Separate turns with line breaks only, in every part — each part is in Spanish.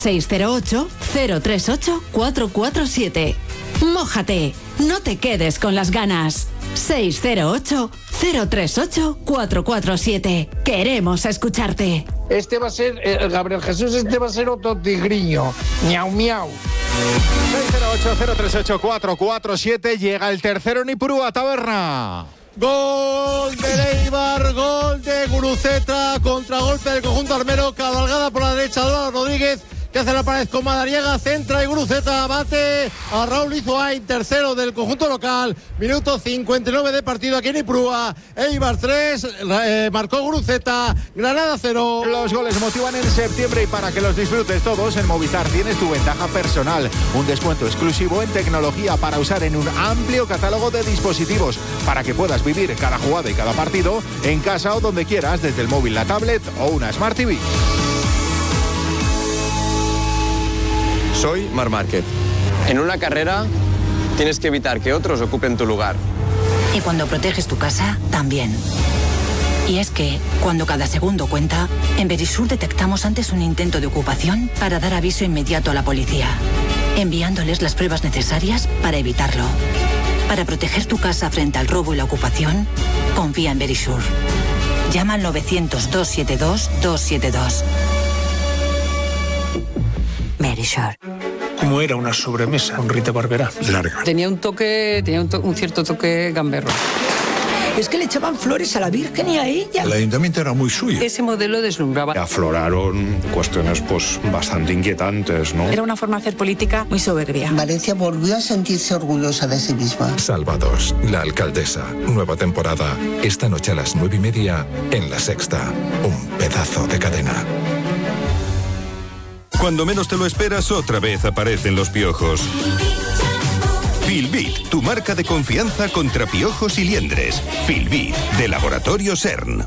608-038-447. Mójate, no te quedes con las ganas. 608-038-447. Queremos escucharte.
Este va a ser, Gabriel Jesús, este va a ser otro tigriño. Miau, miau.
608-038-447. Llega el tercero en Ipurúa Taberna.
Gol de Eibar, gol de Guruceta, contragolpe del conjunto armero, cabalgada por la derecha de Álvaro Rodríguez, que hace la pared con Madariaga, centra y Guruceta bate a Raúl Izoain, tercero del conjunto local. Minuto 59 de partido aquí en Ipurúa. Eibar 3, marcó Guruceta, Granada 0.
Los goles motivan en septiembre y para que los disfrutes todos, en Movistar tienes tu ventaja personal. Un descuento exclusivo en tecnología para usar en un amplio catálogo de dispositivos, para que puedas vivir cada jugada y cada partido en casa o donde quieras, desde el móvil, la tablet o una Smart TV.
Soy Marc Márquez. En una carrera tienes que evitar que otros ocupen tu lugar.
Y cuando proteges tu casa, también. Y es que, cuando cada segundo cuenta, en Verisur detectamos antes un intento de ocupación para dar aviso inmediato a la policía, enviándoles las pruebas necesarias para evitarlo. Para proteger tu casa frente al robo y la ocupación, confía en Verisur. Llama al 900-272-272. Verisur.
Como era una sobremesa con Rita Barberá.
Larga. Tenía un cierto toque gamberro. Es que le echaban flores a la Virgen y a ella.
El ayuntamiento era muy suyo.
Ese modelo deslumbraba.
Afloraron cuestiones bastante inquietantes, ¿no?
Era una forma de hacer política muy soberbia.
Valencia volvió a sentirse orgullosa de sí misma.
Salvados, la alcaldesa. Nueva temporada. Esta noche a las 9:30 en La Sexta. Un pedazo de cadena.
Cuando menos te lo esperas, otra vez aparecen los piojos. Filbit, tu marca de confianza contra piojos y liendres. Filbit, de Laboratorio CERN.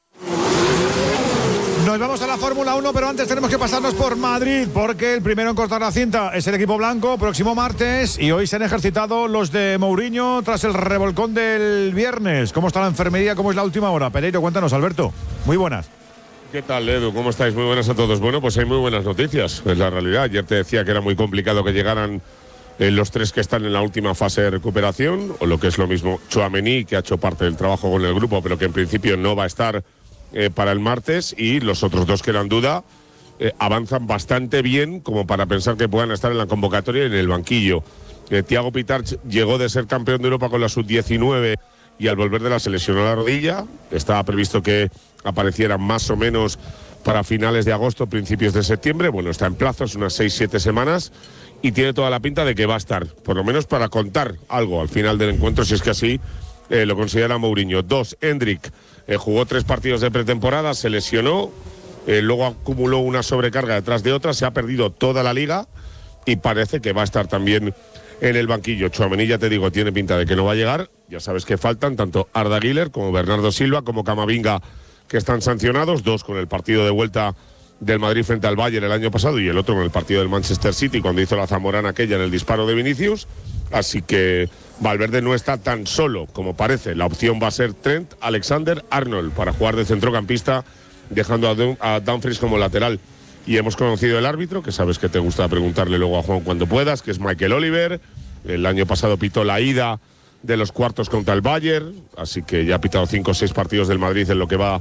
Nos vamos a la Fórmula 1, pero antes tenemos que pasarnos por Madrid, porque el primero en cortar la cinta es el equipo blanco, próximo martes, y hoy se han ejercitado los de Mourinho tras el revolcón del viernes. ¿Cómo está la enfermería? ¿Cómo es la última hora? Pereiro, cuéntanos, Alberto. Muy buenas.
¿Qué tal, Edu? ¿Cómo estáis? Muy buenas a todos. Bueno, pues hay muy buenas noticias, es la realidad. Ayer te decía que era muy complicado que llegaran los tres que están en la última fase de recuperación, o lo que es lo mismo, Tchouaméni, que ha hecho parte del trabajo con el grupo, pero que en principio no va a estar para el martes, y los otros dos que eran duda avanzan bastante bien como para pensar que puedan estar en la convocatoria y en el banquillo. Thiago Pitarch llegó de ser campeón de Europa con la sub-19 y al volver de se lesionó la rodilla. Estaba previsto que apareciera más o menos para finales de agosto, principios de septiembre. Bueno, está en plazos, unas 6-7 semanas, y tiene toda la pinta de que va a estar, por lo menos para contar algo al final del encuentro, si es que así lo considera Mourinho. Hendrik jugó 3 partidos de pretemporada, se lesionó, luego acumuló una sobrecarga detrás de otra, se ha perdido toda la liga y parece que va a estar también en el banquillo. Tchouaméni, ya te digo, tiene pinta de que no va a llegar. Ya sabes que faltan tanto Arda Güler como Bernardo Silva como Camavinga, que están sancionados, 2 con el partido de vuelta del Madrid frente al Bayern el año pasado y el otro con el partido del Manchester City cuando hizo la zamorana aquella en el disparo de Vinicius. Así que Valverde no está tan solo como parece. La opción va a ser Trent Alexander-Arnold para jugar de centrocampista, dejando a Dumfries como lateral. Y hemos conocido el árbitro, que sabes que te gusta preguntarle luego a Juan cuando puedas, que es Michael Oliver. El año pasado pitó la ida de los cuartos contra el Bayern, así que ya ha pitado 5 o 6 partidos del Madrid en lo que va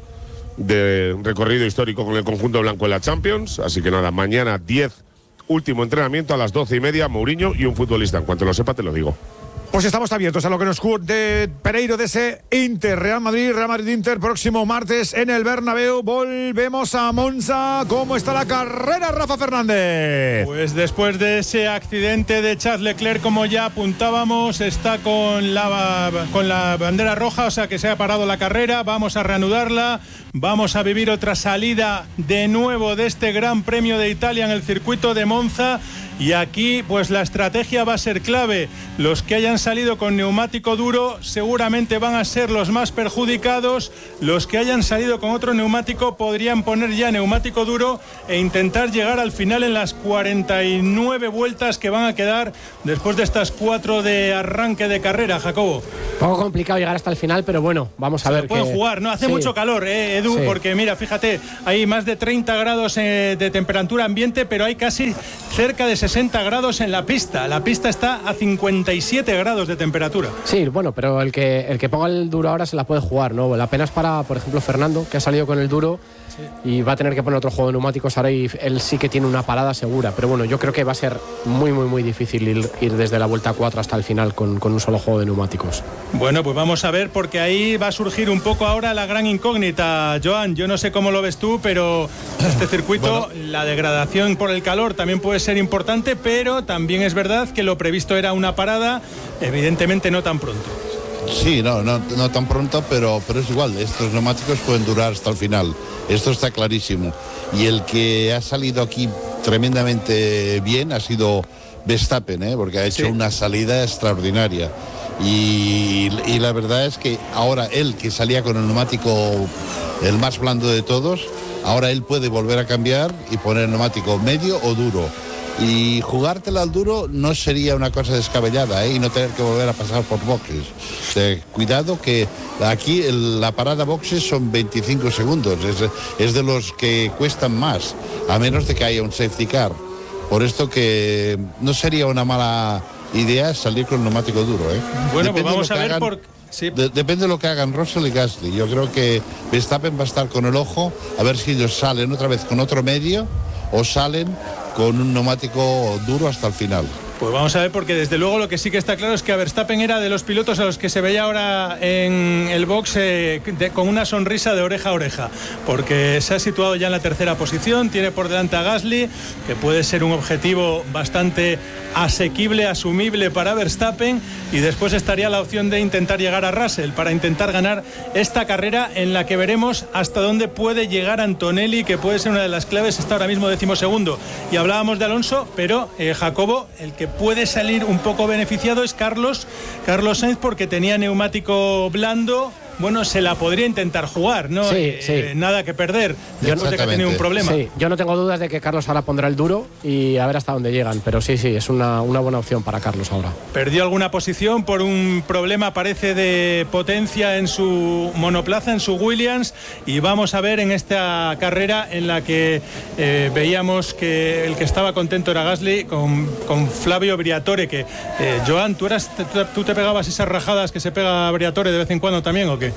de recorrido histórico con el conjunto blanco en la Champions. Así que nada, mañana 10, último entrenamiento a las 12:30, Mourinho y un futbolista. En cuanto lo sepa te lo digo.
Pues estamos abiertos a lo que nos de Pereiro de ese Inter, Real Madrid-Inter, próximo martes en el Bernabéu. Volvemos a Monza. ¿Cómo está la carrera, Rafa Fernández?
Pues después de ese accidente de Charles Leclerc, como ya apuntábamos, está con la bandera roja, o sea que se ha parado la carrera. Vamos a reanudarla. Vamos a vivir otra salida de nuevo de este Gran Premio de Italia en el circuito de Monza. Y aquí, pues la estrategia va a ser clave. Los que hayan han salido con neumático duro seguramente van a ser los más perjudicados. Los que hayan salido con otro neumático podrían poner ya neumático duro e intentar llegar al final en las 49 vueltas que van a quedar después de estas 4 de arranque de carrera, Jacobo.
Poco complicado llegar hasta el final, pero bueno, vamos a ver.
Pueden jugar, ¿no? Hace mucho calor, Edu, porque mira, fíjate, hay más de 30 grados de temperatura ambiente, pero hay casi cerca de 60 grados en la pista. La pista está a 57 grados de temperatura.
Sí, bueno, pero el que ponga el duro ahora se la puede jugar, ¿no? La pena es para, por ejemplo, Fernando, que ha salido con el duro y va a tener que poner otro juego de neumáticos ahora y él sí que tiene una parada segura. Pero bueno, yo creo que va a ser muy, muy, muy difícil ir desde la vuelta 4 hasta el final con un solo juego de neumáticos.
Bueno, pues vamos a ver, porque ahí va a surgir un poco ahora la gran incógnita, Joan. Yo no sé cómo lo ves tú, pero este circuito, la degradación por el calor también puede ser importante, pero también es verdad que lo previsto era una parada, evidentemente no tan pronto.
Sí, no tan pronto, pero es igual, estos neumáticos pueden durar hasta el final, esto está clarísimo. Y el que ha salido aquí tremendamente bien ha sido Verstappen, porque ha hecho una salida extraordinaria. Y la verdad es que ahora él, que salía con el neumático el más blando de todos, ahora él puede volver a cambiar y poner el neumático medio o duro. Y jugártela al duro no sería una cosa descabellada, y no tener que volver a pasar por boxes. Cuidado que aquí la parada boxes son 25 segundos, es de los que cuestan más, a menos de que haya un safety car. Por esto que no sería una mala idea salir con neumático duro.
Bueno, pues vamos a ver
depende de lo que hagan Russell y Gasly. Yo creo que Verstappen va a estar con el ojo a ver si ellos salen otra vez con otro medio o salen con un neumático duro hasta el final.
Pues vamos a ver, porque desde luego lo que sí que está claro es que Verstappen era de los pilotos a los que se veía ahora en el box con una sonrisa de oreja a oreja, porque se ha situado ya en la tercera posición, tiene por delante a Gasly, que puede ser un objetivo bastante asequible, asumible para Verstappen, y después estaría la opción de intentar llegar a Russell para intentar ganar esta carrera, en la que veremos hasta dónde puede llegar Antonelli, que puede ser una de las claves. Está ahora mismo 12º, y hablábamos de Alonso, pero Jacobo, el que puede salir un poco beneficiado es Carlos Sainz, porque tenía neumático blando. Bueno, se la podría intentar jugar, ¿no?
Sí.
Nada que perder después de que ha tenido un problema.
Sí, yo no tengo dudas de que Carlos ahora pondrá el duro y a ver hasta dónde llegan, pero sí, es una buena opción para Carlos ahora.
Perdió alguna posición por un problema, parece, de potencia en su monoplaza, en su Williams, y vamos a ver en esta carrera en la que veíamos que el que estaba contento era Gasly con Flavio Briatore, que Joan, ¿tú te pegabas esas rajadas que se pega Briatore de vez en cuando también, o qué?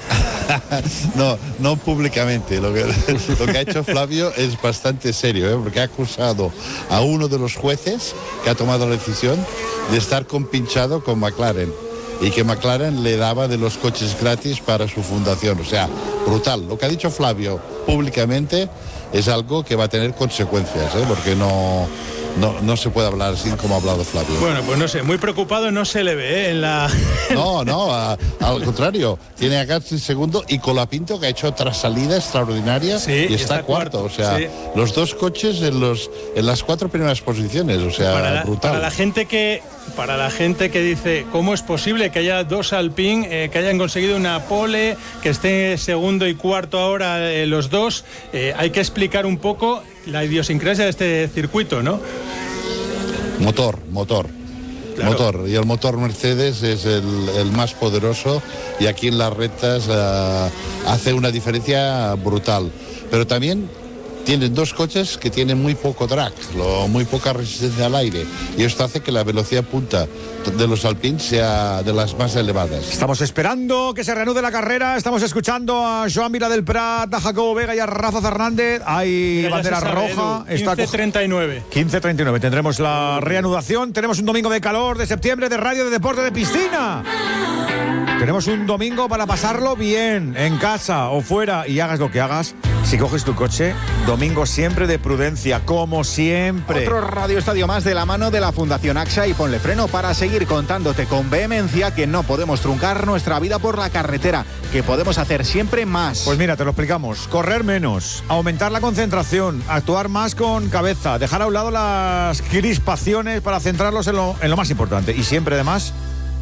No públicamente. Lo que ha hecho Flavio es bastante serio, porque ha acusado a uno de los jueces que ha tomado la decisión de estar compinchado con McLaren, y que McLaren le daba de los coches gratis para su fundación. O sea, brutal. Lo que ha dicho Flavio públicamente es algo que va a tener consecuencias, porque no se puede hablar así como ha hablado Flavio.
Bueno, pues no sé, muy preocupado no se le ve en la...
No, al contrario, tiene a Gasly segundo y Colapinto, que ha hecho otra salida extraordinaria, y está cuarto. O sea, los dos coches en las 4 primeras posiciones, o sea, brutal.
Para la gente que dice, ¿cómo es posible que haya dos Alpine que hayan conseguido una pole, que esté segundo y cuarto ahora los dos? Hay que explicar un poco la idiosincrasia de este circuito, ¿no?
Motor.
Claro.
Motor, y el motor Mercedes es el más poderoso, y aquí en las rectas hace una diferencia brutal. Pero también tienen dos coches que tienen muy poco drag, muy poca resistencia al aire, y esto hace que la velocidad punta de los Alpine sea de las más elevadas.
Estamos esperando que se reanude la carrera, estamos escuchando a Joan Vila del Prat, a Jacobo Vega y a Rafa Fernández. Hay bandera roja.
15:39.
15:39. Tendremos la reanudación. Tenemos un domingo de calor, de septiembre, de radio, de deporte, de piscina. Tenemos un domingo para pasarlo bien, en casa o fuera, y hagas lo que hagas. Si coges tu coche, domingo siempre de prudencia, como siempre.
Otro Radio Estadio más de la mano de la Fundación AXA y Ponle Freno, para seguir contándote con vehemencia que no podemos truncar nuestra vida por la carretera, que podemos hacer siempre más.
Pues mira, te lo explicamos. Correr menos, aumentar la concentración, actuar más con cabeza, dejar a un lado las crispaciones para centrarlos en lo más importante, y siempre además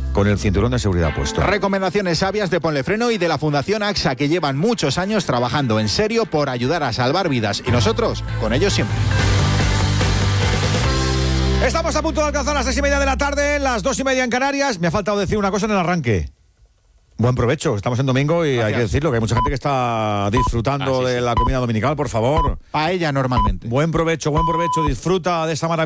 con el cinturón de seguridad puesto.
Recomendaciones sabias de Ponle Freno y de la Fundación AXA, que llevan muchos años trabajando en serio por ayudar a salvar vidas. Y nosotros, con ellos siempre.
Estamos a punto de alcanzar las 6:30 de la tarde, las 2:30 en Canarias. Me ha faltado decir una cosa en el arranque. Buen provecho, estamos en domingo y hay que decirlo, que hay mucha gente que está disfrutando de la comida dominical, por favor.
Paella normalmente.
Buen provecho, disfruta de esta maravilla.